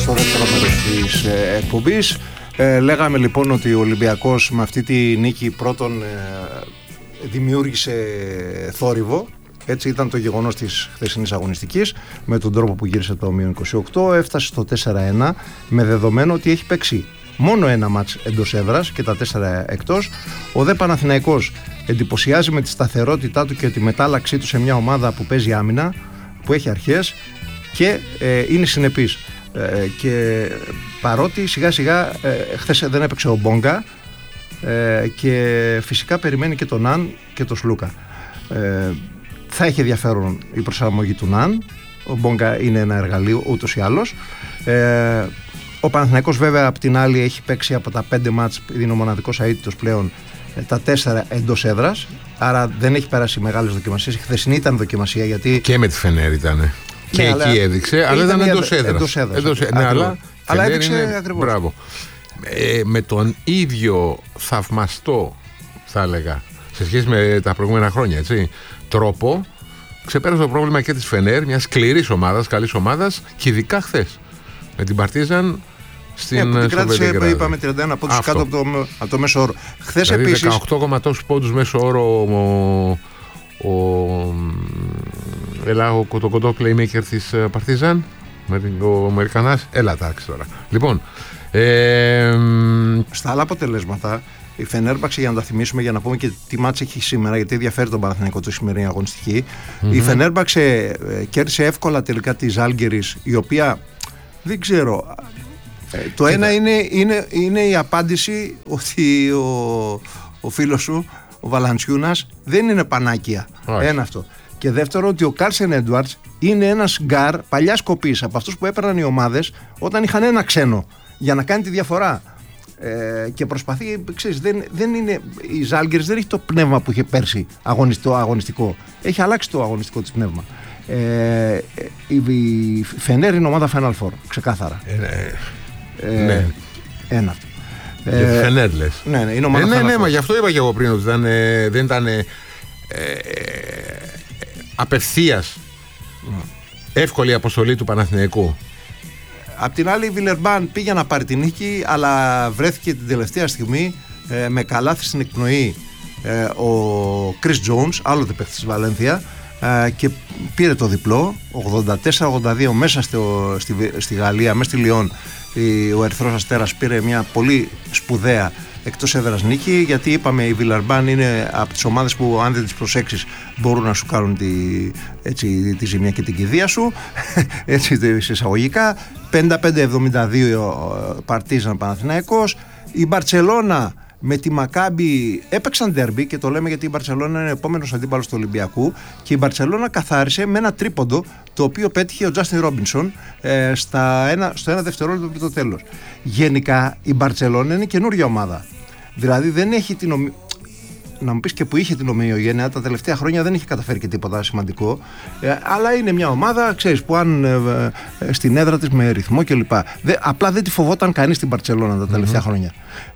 στο δεύτερο μέρος της εκπομπής. Λέγαμε λοιπόν ότι ο Ολυμπιακός με αυτή τη νίκη πρώτον δημιούργησε θόρυβο. Έτσι ήταν το γεγονός της χθεσινής αγωνιστικής, με τον τρόπο που γύρισε το μείον 28, έφτασε στο 4-1 με δεδομένο ότι έχει παίξει μόνο ένα μάτς εντός έδρας και τα 4 εκτός. Ο δε Παναθηναϊκός εντυπωσιάζει με τη σταθερότητά του και τη μετάλλαξή του σε μια ομάδα που παίζει άμυνα, που έχει αρχές και είναι συνεπής. Και παρότι σιγά σιγά χθες δεν έπαιξε ο Μπόγκα και φυσικά περιμένει και τον Ναν και τον Σλούκα. Θα έχει ενδιαφέρον η προσαρμογή του Ναν. Ο Μπόγκα είναι ένα εργαλείο ούτως ή άλλως. Ο Παναθηναϊκός βέβαια απ' την άλλη έχει παίξει από τα 5 μάτς, είναι ο μοναδικός αίτητος πλέον, τα 4 εντός έδρας, άρα δεν έχει περάσει μεγάλες δοκιμασίες. Η χθεσινή ήταν δοκιμασία γιατί... Και με τη Φενέρ ήταν. Και ναι, εκεί έδειξε, αλλά ήταν εντός έδρας. Ναι, αλλά έδειξε ακριβώς. Μπράβο. Με τον ίδιο θαυμαστό, θα έλεγα, σε σχέση με τα προηγούμενα χρόνια, έτσι, τρόπο, ξεπέρασε το πρόβλημα και της Φενέρ, μιας σκληρής ομάδας, καλής ομάδας, και ειδικά χθες με την Παρτίζαν στην που την κράτησε, είπαμε, 31 πόντους κάτω από το μέσο όρο. Χθες δηλαδή επίσης 18,8 πόντους μέσο όρο το κοντό playmaker της Παρτίζαν, ο Αμερικανάς. Έλα τάξη τώρα. Λοιπόν, στα άλλα αποτελέσματα, η Φενέρμπαξε, για να τα θυμίσουμε, για να πούμε και τι μάτς έχει σήμερα, γιατί ενδιαφέρει τον Παναθηναϊκό τη σημερινή αγωνιστική. Η Φενέρμπαξε κέρδισε εύκολα τελικά τη Ζάλγκιρις, η οποία δεν ξέρω. Το ένα είναι η απάντηση ότι ο φίλος σου, ο Βαλαντσιούνας, δεν είναι πανάκια. Ένα αυτό. Και δεύτερο, ότι ο Κάρσεν Έντουαρτς είναι ένας γκάρ παλιάς κοπής, από αυτούς που έπαιρναν οι ομάδες όταν είχαν ένα ξένο για να κάνει τη διαφορά. Και προσπαθεί, ξέρεις, δεν είναι, η Ζάλγκιρις δεν έχει το πνεύμα που είχε πέρσι αγωνιστικό. Έχει αλλάξει το αγωνιστικό της πνεύμα. Η Φενέρ είναι ομάδα Final Four, ξεκάθαρα. Ναι. Ένα αυτό. Για τη Φενέρ λες. Ναι, είναι ομάδα Final Four. Ναι, μα γι' αυτό είπα και εγώ πριν ότι δεν ήταν απευθείας εύκολη η αποστολή του Παναθηναϊκού. Απ' την άλλη, η Βιλερμπάν πήγε να πάρει την νίκη, αλλά βρέθηκε την τελευταία στιγμή με καλάθι στην εκπνοή ο Chris Jones, άλλοτε παίκτης της Βαλένθια, και πήρε το διπλό 84-82 μέσα στη Γαλλία, μέσα στη Λιόν. Ο Ερυθρός Αστέρας πήρε μια πολύ σπουδαία εκτός έδρας νίκη, γιατί είπαμε η Βιλερμπάν είναι από τις ομάδες που αν δεν τις προσέξεις μπορούν να σου κάνουν τη ζημιά και την κηδεία σου, έτσι εισαγωγικά. 55-72 Παρτίζαν Παναθηναϊκός. Η Μπαρτσελώνα με τη Μακάμπι έπαιξαν ντέρμπι, και το λέμε γιατί η Μπαρτσελώνα είναι επόμενος αντίπαλος του Ολυμπιακού, και η Μπαρτσελώνα καθάρισε με ένα τρίποντο το οποίο πέτυχε ο Τζάστιν Ρόμπινσον στο ένα δευτερόλεπτο πριν το τέλος. Γενικά η Μπαρτσελώνα είναι καινούργια ομάδα, δηλαδή δεν έχει να μου πεις και που είχε την ομοιογένεια τα τελευταία χρόνια, δεν έχει καταφέρει και τίποτα σημαντικό, αλλά είναι μια ομάδα, ξέρεις, που αν στην έδρα της με ρυθμό κλπ. Απλά δεν τη φοβόταν κανείς την Μπαρτσελώνα τα τελευταία χρόνια.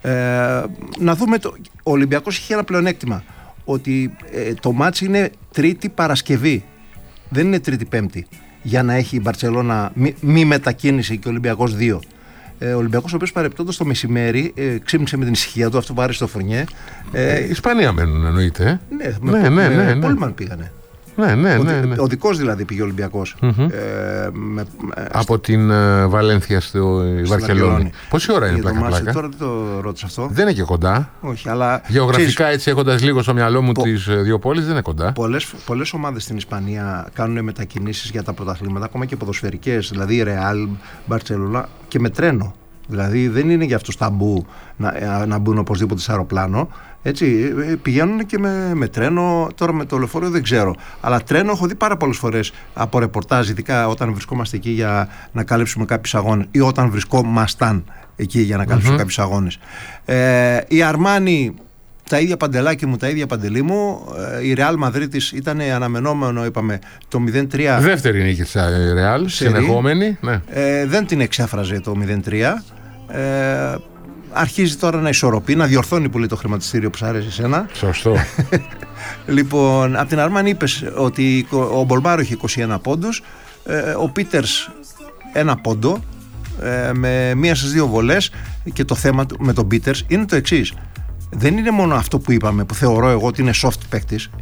Να δούμε, ο Ολυμπιακός είχε ένα πλεονέκτημα, ότι το μάτς είναι Τρίτη Παρασκευή, δεν είναι Τρίτη Πέμπτη, για να έχει η Μπαρτσελώνα μη μετακίνηση και ο Ολυμπιακός 2. Ο Ολυμπιακός, ο οποίος παρεπτόντως το μεσημέρι ξύπνησε με την ησυχία του, αυτό που άρεσε στο Φουρνιέ. Ισπανία μένουν, εννοείται. Ναι, Πούλμαν πήγανε. Ναι. Ο δικός δηλαδή πήγε ο Ολυμπιακός. Από την Βαλένθια στη Βαρκελόνη. Πόση ώρα είναι πλάκα-πλάκα? Τώρα δεν το ρώτησα αυτό. Δεν είναι και κοντά. Όχι, αλλά γεωγραφικά, έτσι έχοντας λίγο στο μυαλό μου τις δύο πόλεις, δεν είναι κοντά. Πολλές ομάδες στην Ισπανία κάνουν μετακινήσεις για τα πρωταθλήματα, ακόμα και ποδοσφαιρικές, δηλαδή η Ρεάλ, Μπαρτσελόνα, και με τρένο. Δηλαδή δεν είναι για αυτούς ταμπού να μπουν οπωσδήποτε σε αεροπλάνο. Έτσι, πηγαίνουν και με τρένο. Τώρα με το λεωφορείο δεν ξέρω, αλλά τρένο έχω δει πάρα πολλές φορές από ρεπορτάζ, ειδικά όταν βρισκόμαστε εκεί για να κάλυψουμε κάποιους αγώνες, ή όταν βρισκόμασταν εκεί για να κάλυψουμε κάποιους αγώνες. Η Αρμάνι, τα ίδια παντελάκι μου, τα ίδια παντελή μου. Η Ρεάλ Μαδρίτης ήταν αναμενόμενο, είπαμε, το 0-3. Δεύτερη νίκη της Ρεάλ, συνεχόμενη. Ναι. Δεν την εξέφραζε το 0-3. Αρχίζει τώρα να ισορροπεί, να διορθώνει πολύ το χρηματιστήριο που σ' άρεσε εσένα. Σωστό. Λοιπόν, από την Αρμάνι είπες ότι ο Μπολμπάρο είχε 21 πόντους, ο Πίτερς 1 πόντο, με μία στις δύο βολές. Και το θέμα με τον Πίτερς είναι το εξής. Δεν είναι μόνο αυτό που είπαμε, που θεωρώ εγώ ότι είναι soft παίκτης,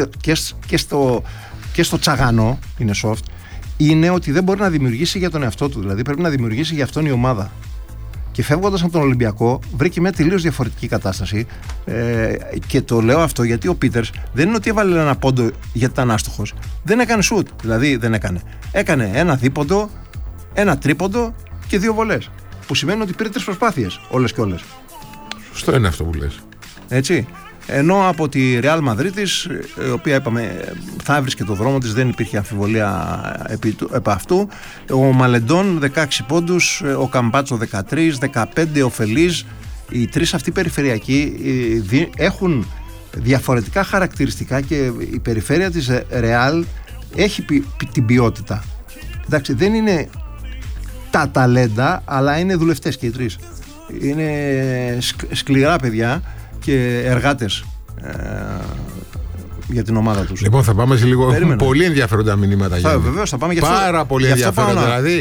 και στο τσαγανό είναι soft, είναι ότι δεν μπορεί να δημιουργήσει για τον εαυτό του. Δηλαδή πρέπει να δημιουργήσει για αυτόν η ομάδα. Και φεύγοντας από τον Ολυμπιακό, βρήκε μια τελείως διαφορετική κατάσταση. Και το λέω αυτό γιατί ο Πίτερς δεν είναι ότι έβαλε ένα πόντο γιατί ήταν άστοχος. Δεν έκανε σουτ. Δηλαδή δεν έκανε. Έκανε ένα δίποντο, ένα τρίποντο και 2 βολές. Που σημαίνει ότι πήρε 3 προσπάθειες, όλες και όλες. Σωστό είναι αυτό που λες. Έτσι. Ενώ από τη Ρεάλ Μαδρίτης, η οποία είπαμε θα έβρισκε το δρόμο της, δεν υπήρχε αμφιβολία επ' αυτού. Ο Μαλεντών 16 πόντους, ο Καμπάτσο 13, 15 ο Φελίζ. Οι 3 αυτοί περιφερειακοί έχουν διαφορετικά χαρακτηριστικά και η περιφέρεια της Ρεάλ έχει την ποιότητα. Εντάξει, δεν είναι τα ταλέντα, αλλά είναι δουλευτές και οι 3. Είναι σκληρά παιδιά και εργάτες για την ομάδα τους. Λοιπόν, θα πάμε σε λίγο. Έχουν πολύ ενδιαφέροντα μηνύματα. Βεβαίως, θα πάμε για πάρα πολύ ενδιαφέροντα. Δηλαδή,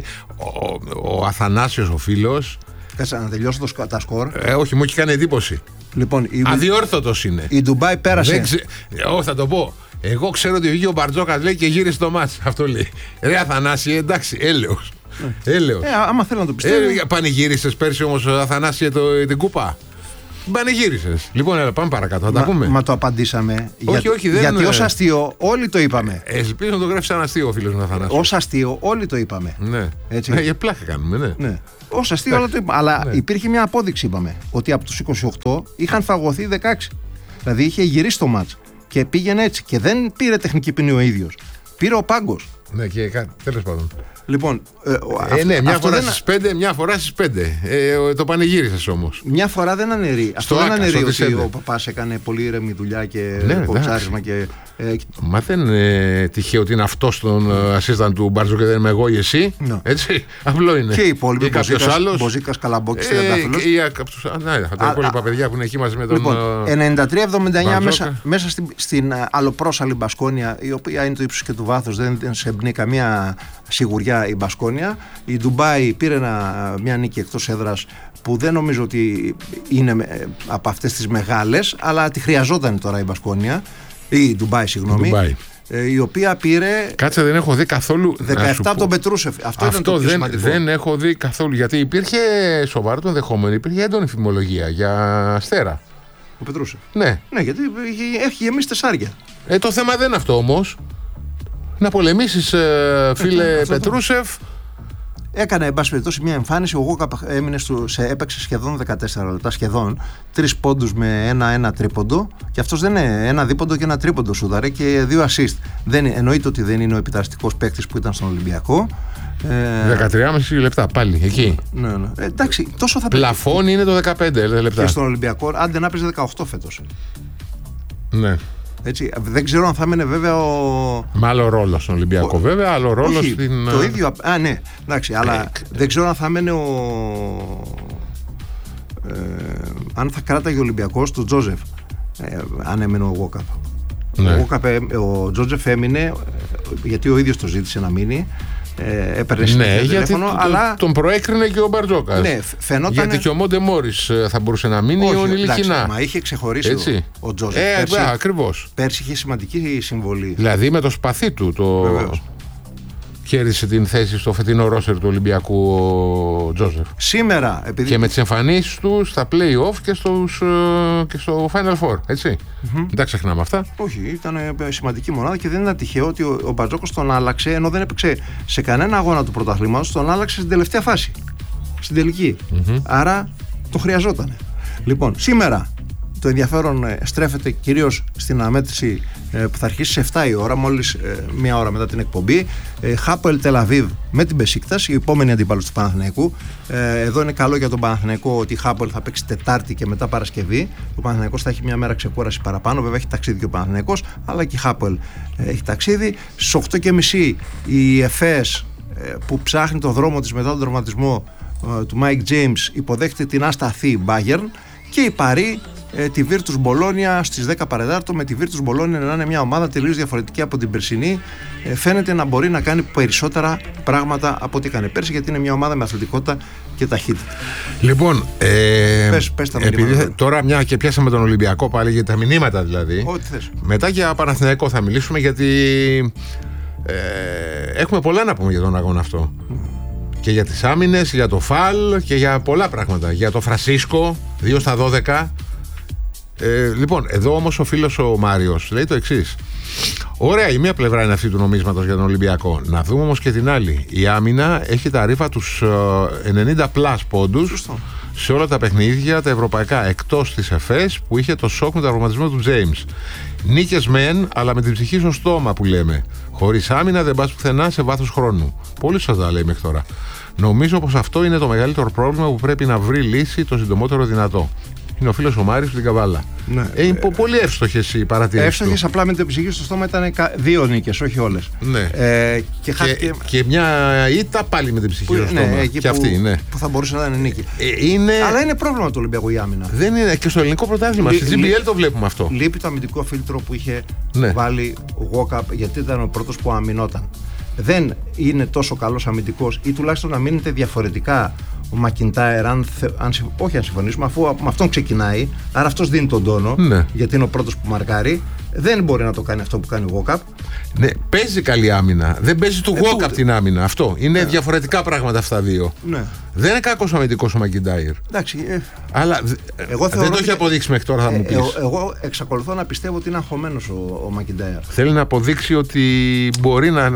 ο Αθανάσιος, ο φίλος. Κάτσε να τελειώσω τα σκορ. Όχι, μου έχει κάνει εντύπωση. Λοιπόν, αδιόρθωτος είναι. Η Ντουμπάι πέρασε. Θα το πω. Εγώ ξέρω ότι βγήκε ο Μπαρτζόκας, λέει, και γύρισε το μάτς. Αυτό λέει. Ρε Αθανάση, εντάξει, έλεος. Έλεος. Άμα θέλω να το πιστεύω. Πανηγύρισες πέρσι όμως, Αθανάση, την κούπα. Πανηγύρισες. Λοιπόν, έλα, πάμε παρακάτω. Θα τα πούμε. Μα το απαντήσαμε. Όχι, δεν γιατί ως αστείο όλοι το είπαμε. Ελπίζω να το γράψει σαν αστείο ο φίλος μου Αθανάσιος. Ως αστείο όλοι το είπαμε. Ναι. Έτσι. Για πλάκα κάνουμε, ναι. Ως αστείο όλα το είπαμε. Αλλά υπήρχε μια απόδειξη, είπαμε. Ότι από τους 28 είχαν φαγωθεί 16. Δηλαδή είχε γυρίσει το μάτς. Και πήγαινε έτσι. Και δεν πήρε τεχνική ποινή ο ίδιος. Πήρε ο πάγκος. Ναι, και τέλος πάντων. Λοιπόν, μια φορά στις 5, μια φορά στις 5. Το πανηγύρισες όμως. Μια φορά δεν αναιρεί. Αυτό δεν αναιρεί ότι ο παπάς έκανε πολύ ήρεμη δουλειά και κοτσάρισμα και. Μα δεν είναι τυχαίο ότι είναι αυτός τον assistant του Μπάρτζο και δεν είμαι εγώ ή εσύ. Έτσι. Απλό είναι. Και οι υπόλοιποι. Κάποιος άλλος. Μποζίκας, Καλαμπόκης, Τριαντάφυλλος. Τα υπόλοιπα παιδιά που είναι εκεί μαζί με τον. Λοιπόν, 93-79 μέσα στην αλλοπρόσαλη Μπασκόνια, η οποία είναι το ύψος και του βάθος, δεν σε εμπνέει καμία σιγουριά η Μπασκόνια. Η Ντουμπάι πήρε μια νίκη εκτός έδρας που δεν νομίζω ότι είναι από αυτές τις μεγάλες, αλλά τη χρειαζόταν τώρα η Μπασκόνια. Η Ντουμπάι, συγγνώμη. Η οποία πήρε. Κάτσε, δεν έχω δει καθόλου. 17 από τον Πετρούσεφ. Αυτό ήταν το πιο σημαντικό. Δεν έχω δει καθόλου. Γιατί υπήρχε σοβαρό το ενδεχόμενο, υπήρχε έντονη φημολογία για Αστέρα. Ο Πετρούσεφ. Ναι, γιατί έχει γεμίσει τεσσάρια. Το θέμα δεν είναι αυτό όμως. Να πολεμήσεις, φίλε Πετρούσεφ. Έκανε, εν πάση περιπτώσει, μια εμφάνιση. Ο Γόκαπ έπαιξε σχεδόν 14 λεπτά, σχεδόν 3 πόντους με ένα τρίποντο. Και αυτός δεν είναι ένα δίποντο και ένα τρίποντο σούδαρε και 2 assist. Εννοείται ότι δεν είναι ο επιταραστικός παίκτης που ήταν στον Ολυμπιακό. 13,5 λεπτά πάλι εκεί. Ναι. Εντάξει, τόσο θα πλαφόν είναι το 15 λεπτά. Και στον Ολυμπιακό, άντε να παίζει 18 φέτος. Ναι. Έτσι, δεν ξέρω αν θα έμενε βέβαια με άλλο ρόλο στον Ολυμπιακό, βέβαια, άλλο ρόλο στην. Το ίδιο. Ναι, εντάξει, αλλά δεν ξέρω αν θα έμενε αν θα κράταγε ο Ολυμπιακός του Τζόζεφ. Αν έμενε ο Γόκαπ. Ναι. Ο Τζόζεφ έμεινε γιατί ο ίδιος το ζήτησε να μείνει. Έπαιρνε συνέχεια τηλέφωνο, αλλά τον προέκρινε και ο Μπαρτζόκας. Ναι, φαινόταν. Γιατί και ο Μόντε Μόρις θα μπορούσε να μείνει, ο Νιλικινά. Μα είχε ξεχωρίσει ο Τζόζεφ. Ακριβώς. Πέρσι είχε σημαντική συμβολή. Δηλαδή με το σπαθί του κέρδισε την θέση στο φετινό ρόστερ του Ολυμπιακού ο Τζόζεφ. Σήμερα, και με τις εμφανίσεις του στα play-off και στο Final Four, έτσι. Δεν τα ξεχνάμε αυτά. Όχι, ήταν σημαντική μονάδα και δεν ήταν τυχαίο ότι ο Μπαρτζόκος τον άλλαξε, ενώ δεν έπαιξε σε κανένα αγώνα του πρωταθλήματος, τον άλλαξε στην τελευταία φάση. Στην τελική. Άρα το χρειαζόταν. Λοιπόν, σήμερα το ενδιαφέρον στρέφεται κυρίως στην αναμέτρηση που θα αρχίσει σε 7 η ώρα, μόλις μία ώρα μετά την εκπομπή. Χάποελ Τελαβίβ με την Μπεσίκτας, η επόμενη αντίπαλος του Παναθηναϊκού. Εδώ είναι καλό για τον Παναθηναϊκό ότι η Χάποελ θα παίξει Τετάρτη και μετά Παρασκευή. Ο Παναθηναϊκός θα έχει μια μέρα ξεκούραση παραπάνω. Βέβαια έχει ταξίδι και ο Παναθηναϊκός, αλλά και η Χάποελ έχει ταξίδι. Στις 8:30 η ΕΦΕΣ που ψάχνει το δρόμο της μετά τον τραυματισμό του Μάικ Τζέιμς υποδέχεται την ασταθή Bayern και η Παρί τη Virtus Bologna στις 10 παρετάρτο, με τη Virtus Bologna να είναι μια ομάδα τελείως διαφορετική από την περσινή. Φαίνεται να μπορεί να κάνει περισσότερα πράγματα από ό,τι έκανε πέρσι, γιατί είναι μια ομάδα με αθλητικότητα και ταχύτητα. Λοιπόν, πες τα μηνύματα. Τώρα μια και πιάσαμε τον Ολυμπιακό πάλι, για τα μηνύματα δηλαδή. Ό,τι θες. Μετά για Παναθηναϊκό θα μιλήσουμε, γιατί έχουμε πολλά να πούμε για τον αγώνα αυτό. Και για τις άμυνες, για το φαλ και για πολλά πράγματα. Για το Φρασίσκο, 2 στα 12. Λοιπόν, εδώ όμως ο φίλος ο Μάριος λέει το εξής. Ωραία, η μία πλευρά είναι αυτή του νομίσματος για τον Ολυμπιακό. Να δούμε όμως και την άλλη. Η άμυνα έχει τα ρήφα τους 90+ πόντους. Σωστό. Σε όλα τα παιχνίδια τα ευρωπαϊκά, εκτός της ΕΦΕΣ που είχε το σοκ με τον τραυματισμό του James. Νίκες μεν, αλλά με την ψυχή στο στόμα που λέμε. Χωρίς άμυνα δεν πας πουθενά σε βάθος χρόνου. Πολύ σωστά λέει μέχρι τώρα. Νομίζω πως αυτό είναι το μεγαλύτερο πρόβλημα που πρέπει να βρει λύση το συντομότερο δυνατό. Είναι ο φίλος ο Μάρης στην Καβάλα. Ναι. Είναι πολύ εύστοχες οι παρατηρήσεις. Εύστοχες, απλά με την ψυχή στο στόμα ήταν 2 νίκες, όχι όλες. Ναι. Και μια ήττα πάλι με την ψυχή στο στόμα. Ναι, εκεί και αυτή, ναι. που θα μπορούσε να είναι νίκη. Αλλά είναι πρόβλημα του Ολυμπιακού η άμυνα. Δεν είναι και στο ελληνικό πρωτάθλημα. Στη GBL το βλέπουμε αυτό. Λείπει το αμυντικό φίλτρο που είχε βάλει ο Walkup, γιατί ήταν ο πρώτος που αμυνόταν. Δεν είναι τόσο καλός αμυντικός, ή τουλάχιστον να μείνετε διαφορετικά. Ο Μακιντάιρ, όχι αν συμφωνήσουμε, αφού με αυτόν ξεκινάει, άρα αυτός δίνει τον τόνο, γιατί είναι ο πρώτος που μαρκάρει. Δεν μπορεί να το κάνει αυτό που κάνει ο Walkup. Ναι, παίζει καλή άμυνα. Δεν παίζει του Walkup την άμυνα. Αυτό. Είναι διαφορετικά πράγματα αυτά δύο. Ναι. Δεν είναι κακός αμυντικός ο Μακιντάιρ. Εντάξει. Αλλά δεν το έχει αποδείξει μέχρι τώρα, θα μου πεις. Εγώ εξακολουθώ να πιστεύω ότι είναι αγχωμένος ο Μακιντάιρ. Θέλει να αποδείξει ότι μπορεί να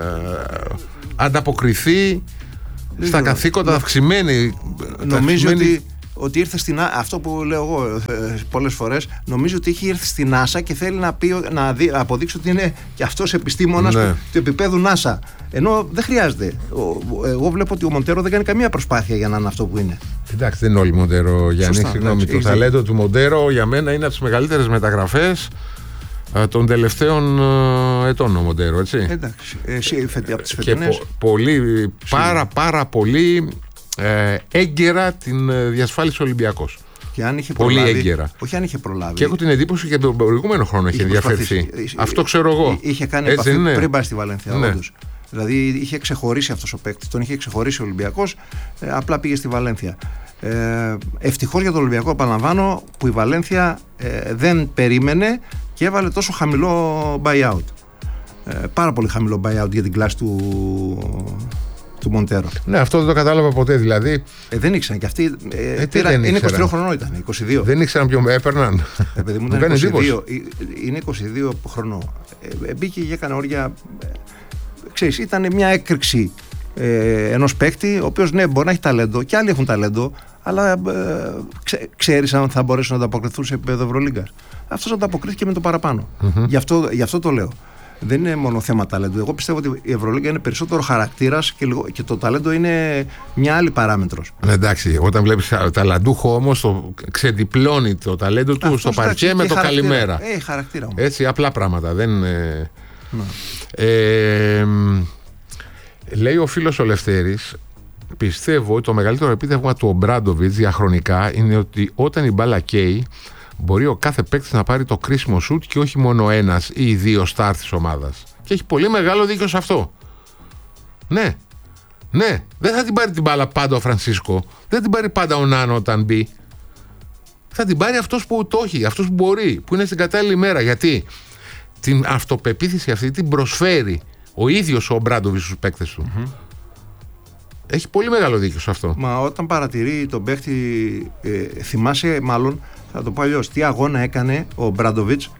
ανταποκριθεί στα καθήκοντα αυξημένη. Νομίζω ότι ήρθε στην αυτό που λέω εγώ πολλές φορές, νομίζω ότι έχει έρθει στην NASA και θέλει να αποδείξει ότι είναι και αυτός επιστήμονας του επίπεδου NASA. Ενώ δεν χρειάζεται. Εγώ βλέπω ότι ο Μοντέρο δεν κάνει καμία προσπάθεια για να είναι αυτό που είναι. Εντάξει, δεν είναι όλοι Μοντέρο, Γιάννη. Συγγνώμη. Το ταλέντο του Μοντέρο για μένα είναι από τις μεγαλύτερες μεταγραφές των τελευταίων ετών, ο Μοντέρο, έτσι. Εντάξει. Εσύ από τις φετινές. Και πάρα πολύ έγκαιρα την διασφάλισε ο Ολυμπιακός. Και αν είχε πολύ προλάβει, έγκαιρα. Όχι αν είχε προλάβει. Και έχω την εντύπωση και τον προηγούμενο χρόνο είχε ενδιαφερθεί. Αυτό ξέρω εγώ. Είχε κάνει επαφή πριν πάει στη Βαλένθια. Όντως. Δηλαδή είχε ξεχωρίσει αυτός ο παίκτης. Τον είχε ξεχωρίσει ο Ολυμπιακός. Απλά πήγε στη Βαλένθια. Ευτυχώς για τον Ολυμπιακό, επαναλαμβάνω, που η Βαλένθια δεν περίμενε και έβαλε τόσο χαμηλό buyout. Πάρα πολύ χαμηλό buyout για την κλάση του Μοντέρο. Ναι, αυτό δεν το κατάλαβα ποτέ δηλαδή. Δεν ήξεραν και αυτοί. Είναι 23 χρονών ήταν, 22. Δεν ήξεραν ποιον έπαιρναν. Παιδί μου ήταν 22. Είναι 22 χρονών. Μπήκε και έκανε όρια. Ξέρεις, ήταν μια έκρηξη ενός παίκτη, ο οποίος ναι, μπορεί να έχει ταλέντο και άλλοι έχουν ταλέντο, αλλά ξέρεις αν θα μπορέσουν να ανταποκριθούν σε επίπεδο Ευρωλίγκας. Αυτός ανταποκρίθηκε με το παραπάνω. Γι' αυτό το λέω. Δεν είναι μόνο θέμα ταλέντου. Εγώ πιστεύω ότι η Ευρωλίγκα είναι περισσότερο χαρακτήρας και το ταλέντο είναι μια άλλη παράμετρος. Εντάξει, όταν βλέπεις ταλαντούχο όμως, το ξεδιπλώνει το ταλέντο του στο παρκέ με το καλημέρα. Χαρακτήρα όμως. Έτσι, απλά πράγματα. Δεν λέει ο φίλος ο Λευτέρης, πιστεύω ότι το μεγαλύτερο επίτευγμα του Ομπράντοβιτς διαχρονικά είναι ότι όταν η μπάλα καίει, μπορεί ο κάθε παίκτης να πάρει το κρίσιμο σουτ και όχι μόνο ένας ή 2 στάρ της ομάδας. Και έχει πολύ μεγάλο δίκιο σε αυτό. Ναι, δεν θα την πάρει την μπάλα πάντα ο Φρανσίσκο, δεν θα την πάρει πάντα ο Νάνο όταν μπει. Θα την πάρει αυτός που το έχει, αυτός που μπορεί, που είναι στην κατάλληλη μέρα. Γιατί την αυτοπεποίθηση αυτή την προσφέρει ο ίδιος ο Ομπράντοβιτς στους παίκτες του. Έχει πολύ μεγάλο δίκιο σε αυτό. Μα όταν παρατηρεί τον παίκτη, θυμάσαι μάλλον, θα το πω αλλιώς, τι αγώνα έκανε ο Μπράντοβιτς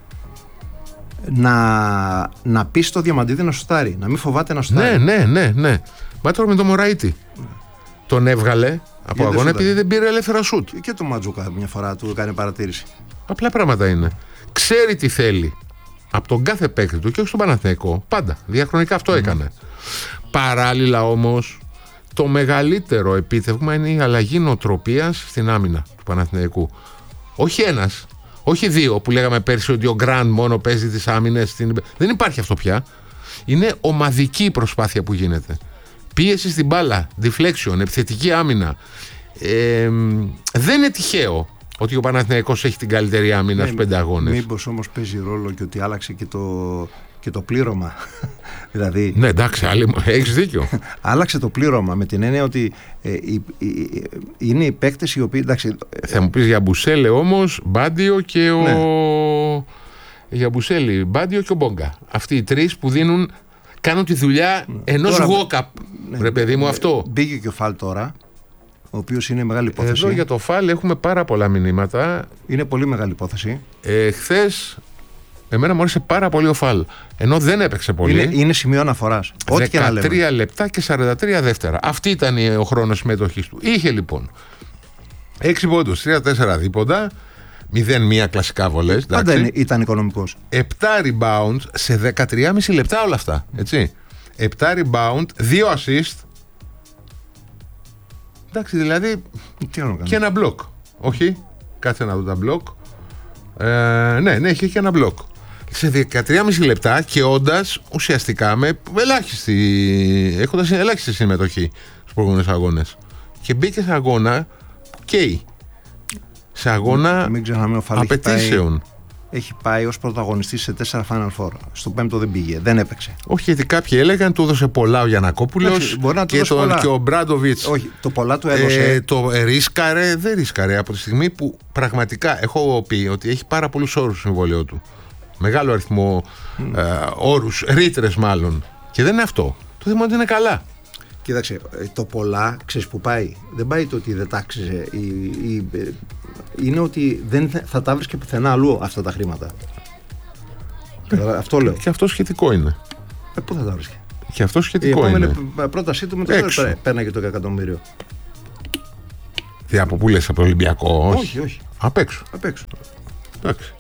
να πει στο Διαμαντίδη να σουτάρει, να μην φοβάται να σουτάρει. Ναι. Μα τώρα με τον Μωραΐτη τον έβγαλε από αγώνα επειδή δεν πήρε ελεύθερα σουτ. Και το Ματζούκα μια φορά του έκανε παρατήρηση. Απλά πράγματα είναι. Ξέρει τι θέλει από τον κάθε παίκτη του και όχι στον Παναθηναϊκό. Πάντα. Διαχρονικά αυτό έκανε. Παράλληλα όμως, το μεγαλύτερο επίτευγμα είναι η αλλαγή νοοτροπίας στην άμυνα του Παναθηναϊκού. Όχι ένας, όχι 2 που λέγαμε πέρσι ότι ο Γκραντ μόνο παίζει τις άμυνες. Δεν υπάρχει αυτό πια. Είναι ομαδική η προσπάθεια που γίνεται. Πίεση στην μπάλα, deflection, επιθετική άμυνα. Δεν είναι τυχαίο ότι ο Παναθηναϊκός έχει την καλύτερη άμυνα στους 5 αγώνες. Μήπως όμως παίζει ρόλο και ότι άλλαξε και το πλήρωμα. Δηλαδή, ναι, εντάξει, έχεις δίκιο. Άλλαξε το πλήρωμα με την έννοια ότι είναι οι παίκτες οι οποίοι. Εντάξει, θα μου πεις για Μπουσέλε όμως, Μπάντιο και για Μπουσέλη, Μπάντιο και ο Μπόγκα. Αυτοί οι τρεις που κάνουν τη δουλειά ενός walk-up. Ρε παιδί μου, αυτό. Μπήκε και ο Φαλ τώρα, ο οποίος είναι μεγάλη υπόθεση. Εδώ για το Φαλ έχουμε πάρα πολλά μηνύματα. Είναι πολύ μεγάλη υπόθεση. Χθες, εμένα μου άρεσε πάρα πολύ ο Φαλ. Ενώ δεν έπαιξε πολύ. Είναι σημείο αναφοράς. 13 λεπτά και 43 δεύτερα. Αυτή ήταν ο χρόνος συμμετοχής του. Είχε λοιπόν 6 πόντους, 3-4 δίποντα, 0-1 κλασικά βολές. Πάντα ήταν οικονομικός. 7 rebounds σε 13,5 λεπτά όλα αυτά. Έτσι. 7 rebound, 2 assist. Εντάξει, δηλαδή. Και ένα block. Όχι, κάτσε να δω τα block. Ναι, έχει και ένα block. Σε 13,5 λεπτά και όντας ουσιαστικά έχοντας ελάχιστη συμμετοχή στους προηγούμενους αγώνες. Και μπήκε σε αγώνα που καίει. Σε αγώνα απαιτήσεων. Έχει πάει ως πρωταγωνιστής σε 4 Final Four. Στο 5ο δεν πήγε, δεν έπαιξε. Όχι, γιατί κάποιοι έλεγαν του έδωσε πολλά ο Γιαννακόπουλος και ο Μπράντοβιτς. Όχι, το πολλά του έδωσε. Το ρίσκαρε, δεν ρίσκαρε από τη στιγμή που πραγματικά έχω πει ότι έχει πάρα πολλούς όρους στο συμβόλαιο του. Μεγάλο αριθμό όρους, ρήτρες μάλλον. Και δεν είναι αυτό. Το θέμα ότι είναι καλά. Κοίταξε, το πολλά, ξέρεις που πάει. Δεν πάει το ότι δεν τάξιζε. Είναι ότι δεν θα τα βρίσκε πουθενά αλλού αυτά τα χρήματα. Αυτό λέω. Και αυτό σχετικό είναι. Πού θα τα βρίσκε. Και αυτό σχετικό είναι. Η επόμενη πρότασή του μετά πέρναγε το εκατομμύριο. Τι από πού λες, από το Ολυμπιακό? Όχι. Απ' έξω. Εντάξει.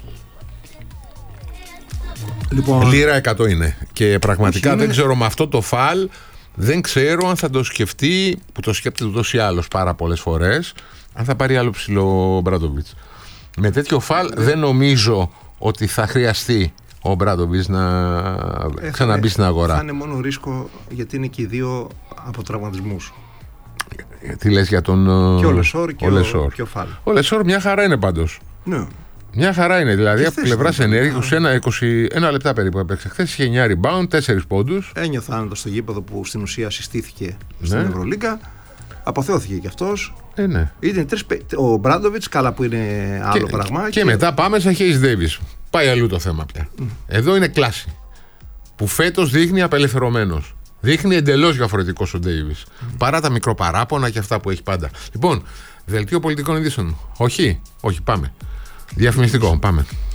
Λοιπόν, λίρα 100 είναι. Και πραγματικά δεν ξέρω με αυτό το φαλ. Δεν ξέρω αν θα το σκεφτεί, που το σκέφτεται ούτως ή άλλως πάρα πολλές φορές, αν θα πάρει άλλο ψηλό ο Μπράντοβιτς. Με τέτοιο φαλ δεν νομίζω ότι θα χρειαστεί ο Μπράντοβιτς να ξαναμπεί στην αγορά. Θα είναι μόνο ρίσκο, γιατί είναι και οι δύο από τραυματισμούς. Τι λες για τον και ο Λεσόρ και ο Φαλ. Ο Λεσόρ μια χαρά είναι πάντως. Ναι. Μια χαρά είναι, δηλαδή από πλευράς ενέργειας, 21 λεπτά περίπου έπαιξε. Χθες είχε 9 rebound, 4 πόντους. Ένιωθα άνετα στο γήπεδο που στην ουσία συστήθηκε στην Ευρωλίγκα. Αποθεώθηκε κι αυτός. Ναι. Ο Μπράντοβιτς, καλά που είναι άλλο πράγμα. Και μετά πάμε σαν Hayes Davis. Πάει αλλού το θέμα πια. Εδώ είναι κλάση. Που φέτος δείχνει απελευθερωμένος. Δείχνει εντελώς διαφορετικός ο Davis. Παρά τα μικροπαράπονα και αυτά που έχει πάντα. Λοιπόν, δελτίο πολιτικών ειδήσεων. Όχι, πάμε. Διαφημιστικό, πάμε.